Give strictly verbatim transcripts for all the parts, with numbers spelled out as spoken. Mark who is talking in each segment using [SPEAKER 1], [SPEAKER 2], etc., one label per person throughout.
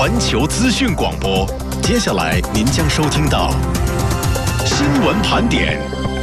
[SPEAKER 1] 环球资讯广播，接下来您将收听到新闻盘点。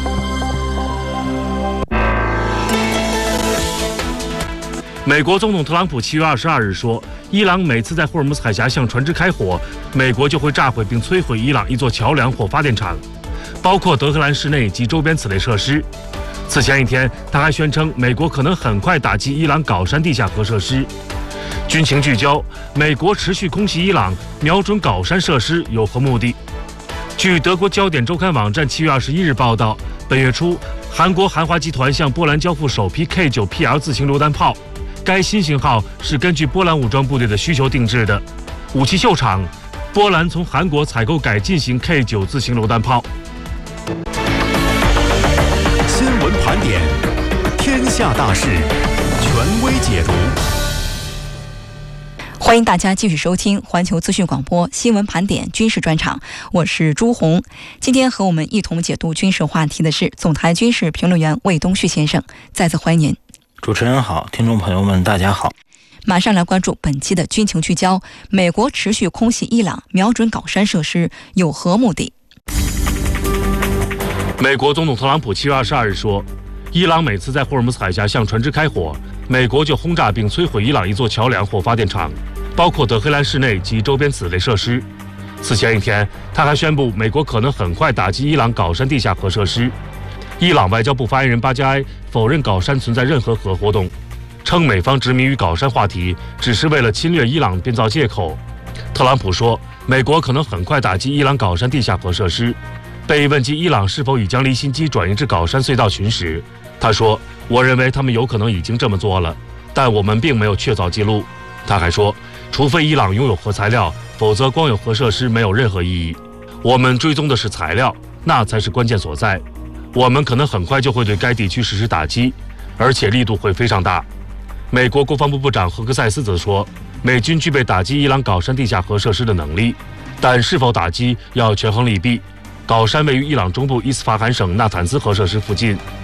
[SPEAKER 2] 美国总统特朗普七月二十二日说，伊朗每次在霍尔木兹海峡向船只开火，美国就会炸毁并摧毁伊朗一座桥梁或发电厂，包括德黑兰市内及周边此类设施。此前一天，他还宣称美国可能很快打击伊朗镐山地下核设施。军情聚焦：美国持续空袭伊朗，瞄准镐山设施有何目的？据德国焦点周刊网站七月二十一日报道，本月初，韩国韩华集团向波兰交付首批 K 九 P L 自行榴弹炮，该新型号是根据波兰武装部队的需求定制的。武器秀场：波兰从韩国采购改进型 K 九 自行榴弹炮。
[SPEAKER 1] 新闻盘点，天下大事，权威解读。
[SPEAKER 3] 欢迎大家继续收听环球资讯广播新闻盘点军事专场，我是朱红。今天和我们一同解读军事话题的是总台军事评论员魏东旭先生，再次欢迎您。
[SPEAKER 4] 主持人好，听众朋友们大家好。
[SPEAKER 3] 马上来关注本期的军情聚焦：美国持续空袭伊朗，瞄准镐山设施有何目的？
[SPEAKER 2] 美国总统特朗普七月二十二日说，伊朗每次在霍尔木兹海峡向船只开火，美国就轰炸并摧毁伊朗一座桥梁或发电厂，包括德黑兰市内及周边此类设施。此前一天，他还宣布美国可能很快打击伊朗镐山地下核设施。伊朗外交部发言人巴加埃否认镐山存在任何核活动，称美方执迷于镐山话题只是为了侵略伊朗编造借口。特朗普说，美国可能很快打击伊朗镐山地下核设施。被问及伊朗是否已将离心机转移至镐山隧道群时，他说，我认为他们有可能已经这么做了，但我们并没有确凿记录。他还说，除非伊朗拥有核材料，否则光有核设施没有任何意义。我们追踪的是材料，那才是关键所在。我们可能很快就会对该地区实施打击，而且力度会非常大。美国国防部部长赫克塞斯则说，美军具备打击伊朗镐山地下核设施的能力，但是否打击要权衡利弊。镐山位于伊朗中部伊斯法罕省纳坦兹核设施附近，